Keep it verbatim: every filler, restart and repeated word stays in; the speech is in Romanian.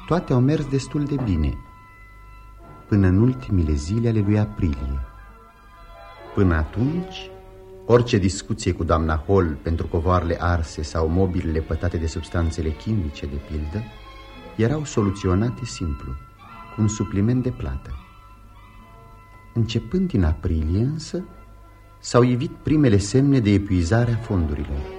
toate au mers destul de bine, până în ultimile zile ale lui aprilie. Până atunci, orice discuție cu doamna Hall pentru covoarele arse sau mobilele pătate de substanțele chimice, de pildă, erau soluționate simplu, cu un supliment de plată. Începând din aprilie însă, s-au ivit primele semne de epuizare a fondurilor.